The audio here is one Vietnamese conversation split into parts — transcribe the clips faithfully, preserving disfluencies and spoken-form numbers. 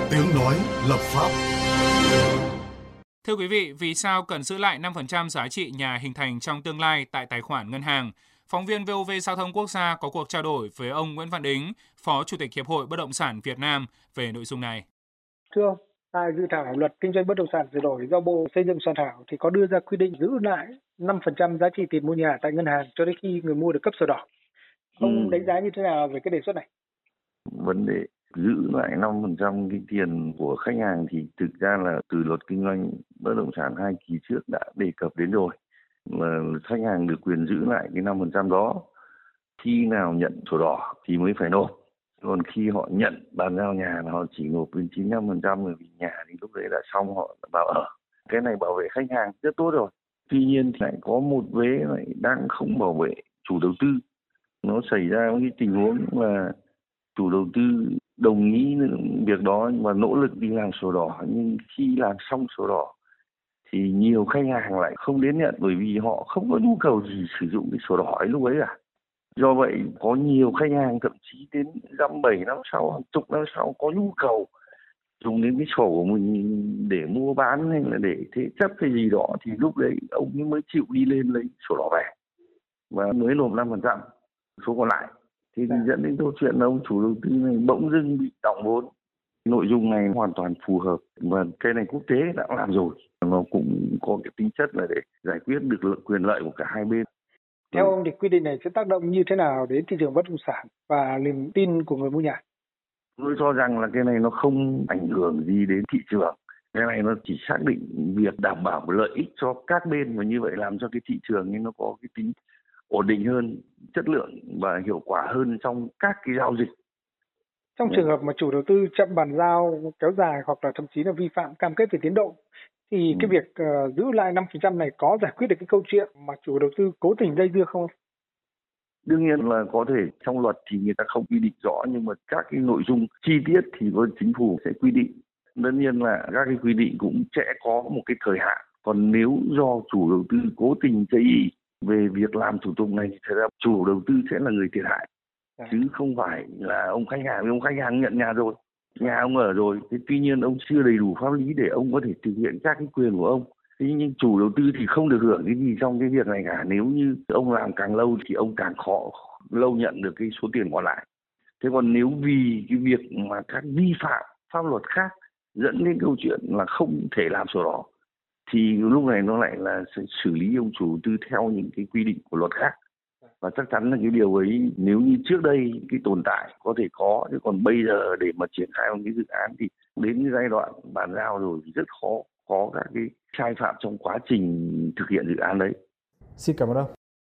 Tiếng nói lập pháp. Thưa quý vị, vì sao cần giữ lại năm phần trăm giá trị nhà hình thành trong tương lai tại tài khoản ngân hàng? Phóng viên vê o vê Giao thông Quốc gia có cuộc trao đổi với ông Nguyễn Văn Đính, Phó Chủ tịch Hiệp hội Bất động sản Việt Nam về nội dung này. Thưa ông, tại dự thảo luật kinh doanh bất động sản sửa đổi do Bộ Xây dựng soạn thảo thì có đưa ra quy định giữ lại năm phần trăm giá trị tiền mua nhà tại ngân hàng cho đến khi người mua được cấp sổ đỏ. Ông ừ. đánh giá như thế nào về cái đề xuất này? Vấn đề giữ lại năm phần trăm cái tiền của khách hàng thì thực ra là từ luật kinh doanh bất động sản hai kỳ trước đã đề cập đến rồi. Là khách hàng được quyền giữ lại cái năm phần trăm đó. Khi nào nhận sổ đỏ thì mới phải nộp. Còn khi họ nhận bàn giao nhà là họ chỉ nộp đến chín mươi lăm phần trăm rồi vì nhà thì lúc đấy đã xong họ vào ở. Cái này bảo vệ khách hàng rất tốt rồi. Tuy nhiên thì lại có một vế lại đang không bảo vệ chủ đầu tư. Nó xảy ra cái tình huống là chủ đầu tư đồng ý việc đó và nỗ lực đi làm sổ đỏ, nhưng khi làm xong sổ đỏ thì nhiều khách hàng lại không đến nhận bởi vì họ không có nhu cầu gì sử dụng cái sổ đỏ ấy lúc ấy cả. Do vậy có nhiều khách hàng thậm chí đến dăm bảy năm sau, hàng chục năm sau có nhu cầu dùng đến cái sổ của mình để mua bán hay là để thế chấp cái gì đó thì lúc đấy ông ấy mới chịu đi lên lấy sổ đỏ về và mới nộp năm phần trăm số còn lại. Thì dẫn đến câu chuyện là ông chủ đầu tư này bỗng dưng bị đọng vốn. Nội dung này hoàn toàn phù hợp và cái này quốc tế đã làm rồi. Nó cũng có cái tính chất là để giải quyết được quyền lợi của cả hai bên. Theo ông thì quy định này sẽ tác động như thế nào đến thị trường bất động sản và niềm tin của người mua nhà? Tôi cho rằng là cái này nó không ảnh hưởng gì đến thị trường. Cái này nó chỉ xác định việc đảm bảo lợi ích cho các bên và như vậy làm cho cái thị trường ấy nó có cái tính ổn định hơn, chất lượng và hiệu quả hơn trong các cái giao dịch. Trong trường hợp mà chủ đầu tư chậm bàn giao kéo dài hoặc là thậm chí là vi phạm cam kết về tiến độ thì ừ. cái việc uh, giữ lại năm phần trăm này có giải quyết được cái câu chuyện mà chủ đầu tư cố tình dây dưa không? Đương nhiên là có thể trong luật thì người ta không quy định rõ nhưng mà các cái nội dung chi tiết thì chính phủ sẽ quy định. Tất nhiên là các cái quy định cũng sẽ có một cái thời hạn. Còn nếu do chủ đầu tư cố tình chây ỳ về việc làm thủ tục này thì thật ra chủ đầu tư sẽ là người thiệt hại. À. Chứ không phải là ông khách hàng, ông khách hàng nhận nhà rồi, nhà ông ở rồi, thế tuy nhiên ông chưa đầy đủ pháp lý để ông có thể thực hiện các cái quyền của ông. Thế nhưng chủ đầu tư thì không được hưởng cái gì trong cái việc này cả. Nếu như ông làm càng lâu thì ông càng khó lâu nhận được cái số tiền còn lại. Thế còn nếu vì cái việc mà các vi phạm pháp luật khác dẫn đến câu chuyện là không thể làm sổ đỏ thì lúc này nó lại là sẽ xử lý ông chủ đầu tư theo những cái quy định của luật khác. Và chắc chắn là cái điều ấy nếu như trước đây cái tồn tại có thể có, chứ còn bây giờ để mà triển khai một cái dự án thì đến cái giai đoạn bàn giao rồi thì rất khó có các cái sai phạm trong quá trình thực hiện dự án đấy. Xin cảm ơn ông.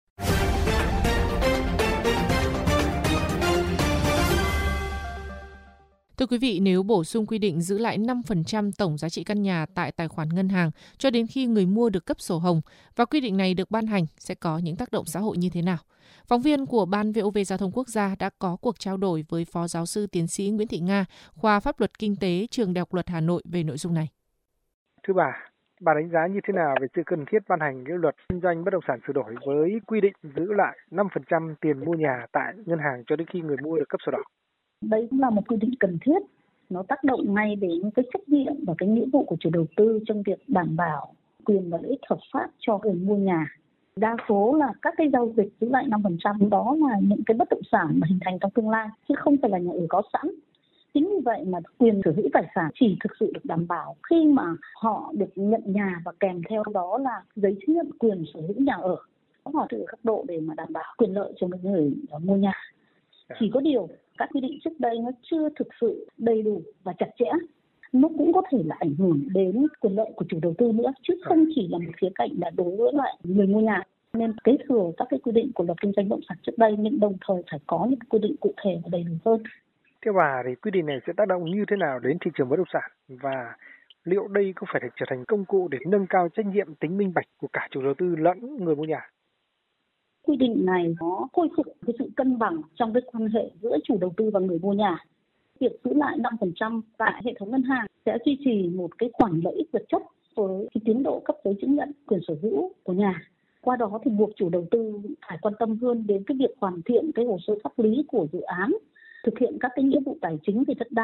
Thưa quý vị, nếu bổ sung quy định giữ lại năm phần trăm tổng giá trị căn nhà tại tài khoản ngân hàng cho đến khi người mua được cấp sổ hồng và quy định này được ban hành sẽ có những tác động xã hội như thế nào? Phóng viên của Ban vê o vê Giao thông Quốc gia đã có cuộc trao đổi với Phó Giáo sư Tiến sĩ Nguyễn Thị Nga, khoa Pháp luật Kinh tế, Trường Đại học Luật Hà Nội về nội dung này. Thưa bà, bà đánh giá như thế nào về sự cần thiết ban hành cái luật kinh doanh bất động sản sửa đổi với quy định giữ lại năm phần trăm tiền mua nhà tại ngân hàng cho đến khi người mua được cấp sổ đỏ? Đây cũng là một quy định cần thiết, nó tác động ngay đến cái trách nhiệm và cái nghĩa vụ của chủ đầu tư trong việc đảm bảo quyền và lợi ích hợp pháp cho người mua nhà. Đa số là các cái giao dịch giữ lại năm phần trăm đó là những cái bất động sản mà hình thành trong tương lai, chứ không phải là nhà ở có sẵn. Chính vì vậy mà quyền sở hữu tài sản chỉ thực sự được đảm bảo khi mà họ được nhận nhà và kèm theo đó là giấy chứng nhận quyền sở hữu nhà ở. Họ từ các độ để mà đảm bảo quyền lợi cho người mua nhà. Chỉ có điều các quy định trước đây nó chưa thực sự đầy đủ và chặt chẽ. Nó cũng có thể là ảnh hưởng đến quyền lợi của chủ đầu tư nữa, chứ không chỉ là một khía cạnh là đối với lại người mua nhà. Nên kế thừa các cái quy định của luật kinh doanh bất động sản trước đây nhưng đồng thời phải có những quy định cụ thể và đầy đủ hơn. Theo bà thì quy định này sẽ tác động như thế nào đến thị trường bất động sản và liệu đây có phải trở thành công cụ để nâng cao trách nhiệm tính minh bạch của cả chủ đầu tư lẫn người mua nhà? Quy định này nó khôi phục cái sự cân bằng trong cái quan hệ giữa chủ đầu tư và người mua nhà. Việc giữ lại năm phần trăm tại hệ thống ngân hàng sẽ duy trì một cái khoản lợi ích vật chất với cái tiến độ cấp giấy chứng nhận quyền sở hữu của nhà. Qua đó thì buộc chủ đầu tư phải quan tâm hơn đến cái việc hoàn thiện cái hồ sơ pháp lý của dự án, thực hiện các cái nghĩa vụ tài chính về đất đai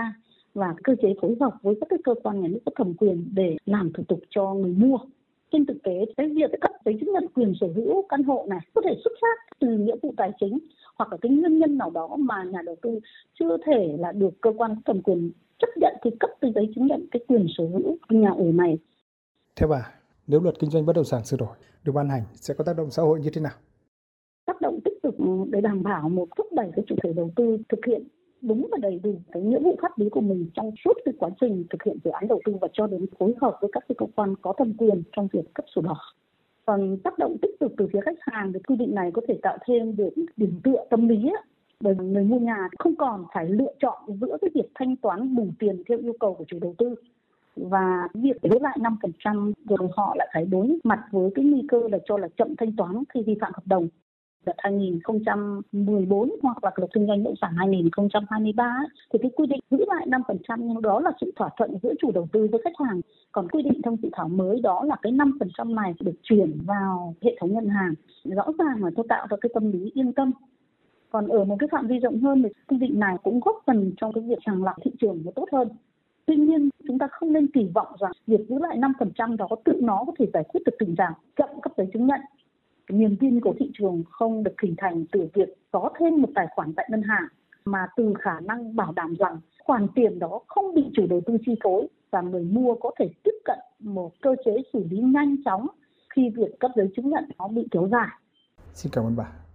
và cơ chế phối hợp với các cái cơ quan nhà nước có thẩm quyền để làm thủ tục cho người mua. Trên thực tế, cái việc cấp giấy chứng nhận quyền sở hữu căn hộ này có thể xuất phát từ nghĩa vụ tài chính hoặc là cái nguyên nhân nào đó mà nhà đầu tư chưa thể là được cơ quan thẩm quyền chấp nhận thì cấp cái giấy chứng nhận cái quyền sở hữu nhà ở này. Theo bà, nếu luật kinh doanh bất động sản sửa đổi được ban hành sẽ có tác động xã hội như thế nào? Tác động tích cực để đảm bảo một thúc đẩy cái chủ thể đầu tư thực hiện đúng và đầy đủ cái nghĩa vụ pháp lý của mình trong suốt cái quá trình thực hiện dự án đầu tư và cho đến phối hợp với các cái cơ quan có thẩm quyền trong việc cấp sổ đỏ. Còn tác động tích cực từ phía khách hàng thì quy định này có thể tạo thêm được điểm tựa tâm lý ấy, bởi người mua nhà không còn phải lựa chọn giữa cái việc thanh toán bù tiền theo yêu cầu của chủ đầu tư và việc giữ lại năm phần trăm rồi họ lại phải đối mặt với cái nguy cơ là cho là chậm thanh toán khi vi phạm hợp đồng. Luật hai nghìn không trăm mười bốn hoặc là luật kinh doanh bất động sản hai nghìn không trăm hai mươi ba thì cái quy định giữ lại năm phần trăm nhưng đó là sự thỏa thuận giữa chủ đầu tư với khách hàng. Còn quy định trong dự thảo mới đó là cái năm phần trăm này được chuyển vào hệ thống ngân hàng. Rõ ràng là nó tạo ra cái tâm lý yên tâm. Còn ở một cái phạm vi rộng hơn thì quy định này cũng góp phần trong cái việc sàng lọc thị trường nó tốt hơn. Tuy nhiên, chúng ta không nên kỳ vọng rằng việc giữ lại năm phần trăm đó tự nó có thể giải quyết được tình trạng chậm cấp giấy chứng nhận. Niềm tin của thị trường không được hình thành từ việc có thêm một tài khoản tại ngân hàng, mà từ khả năng bảo đảm rằng khoản tiền đó không bị chủ đầu tư chi phối và người mua có thể tiếp cận một cơ chế xử lý nhanh chóng khi việc cấp giấy chứng nhận nó bị kéo dài. Xin cảm ơn bà.